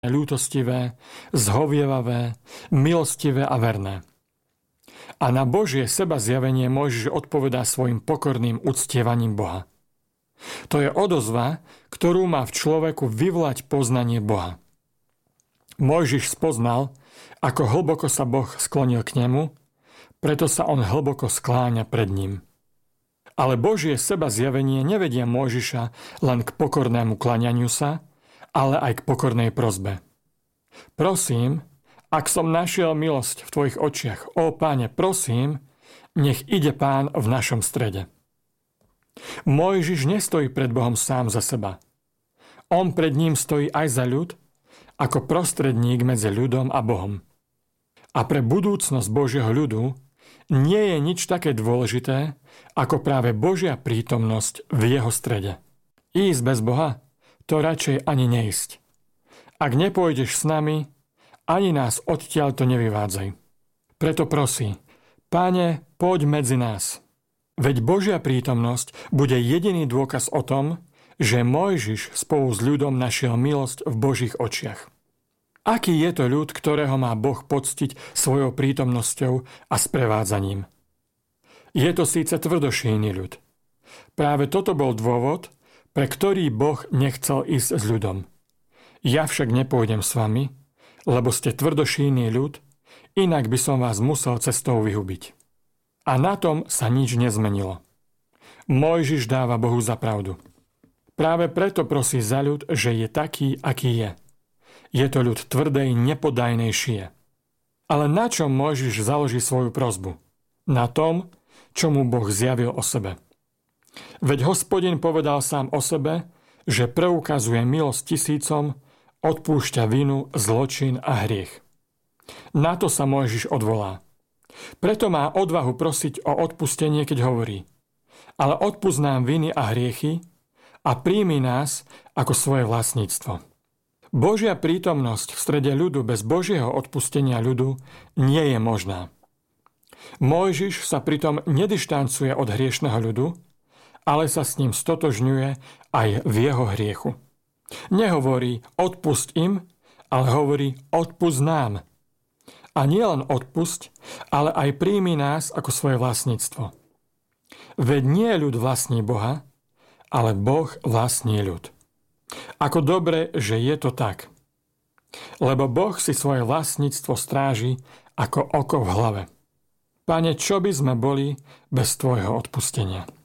ľútostivé, zhovievavé, milostivé a verné. A na Božie seba zjavenie Mojžiš odpovedá svojim pokorným uctievaním Boha. To je odozva, ktorú má v človeku vyvolať poznanie Boha. Mojžiš spoznal, ako hlboko sa Boh sklonil k nemu, preto sa on hlboko skláňa pred ním. Ale Božie seba zjavenie nevedia Mojžiša len k pokornému kláňaniu sa, ale aj k pokornej prosbe. Prosím, ak som našiel milosť v tvojich očiach, ó Páne, prosím, nech ide Pán v našom strede. Mojžiš nestojí pred Bohom sám za seba. On pred ním stojí aj za ľud, ako prostredník medzi ľudom a Bohom. A pre budúcnosť Božieho ľudu nie je nič také dôležité, ako práve Božia prítomnosť v jeho strede. Ísť bez Boha, to radšej ani neísť. Ak nepôjdeš s nami, ani nás odtiaľto nevyvádzaj. Preto prosí, Páne, poď medzi nás. Veď Božia prítomnosť bude jediný dôkaz o tom, že Mojžiš spolu s ľudom našiel milosť v Božích očiach. Aký je to ľud, ktorého má Boh poctiť svojou prítomnosťou a sprevádzaním? Je to síce tvrdošíjny ľud. Práve toto bol dôvod, pre ktorý Boh nechcel ísť s ľudom. Ja však nepôjdem s vami, lebo ste tvrdošíjny ľud, inak by som vás musel cestou vyhubiť. A na tom sa nič nezmenilo. Mojžiš dáva Bohu za pravdu. Práve preto prosí za ľud, že je taký, aký je. Je to ľud tvrdej, nepodajnej šije. Ale na čom Mojžiš založí svoju prosbu? Na tom, čo mu Boh zjavil o sebe. Veď Hospodin povedal sám o sebe, že preukazuje milosť tisícom, odpúšťa vinu, zločin a hriech. Na to sa Mojžiš odvolá. Preto má odvahu prosiť o odpustenie, keď hovorí: ale odpusť nám viny a hriechy a príjmi nás ako svoje vlastníctvo. Božia prítomnosť v strede ľudu bez Božieho odpustenia ľudu nie je možná. Mojžiš sa pritom nedištancuje od hriešneho ľudu, ale sa s ním stotožňuje aj v jeho hriechu. Nehovorí odpusť im, ale hovorí odpusť nám. A nie len odpusť, ale aj príjmi nás ako svoje vlastníctvo. Veď nie ľud vlastní Boha, ale Boh vlastní ľud. Ako dobre, že je to tak. Lebo Boh si svoje vlastníctvo stráži ako oko v hlave. Pane, čo by sme boli bez tvojho odpustenia?